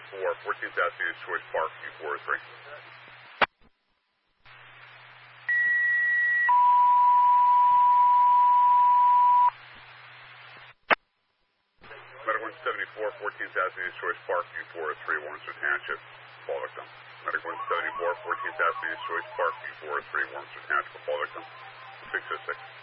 14,000 East Choice Park, U403. Medic 174, 14,000 East Choice Park, U403, Warminster Township, call victim. Medic 174, 14,000 East Choice Park, U403, Warminster Township, call victim. 606.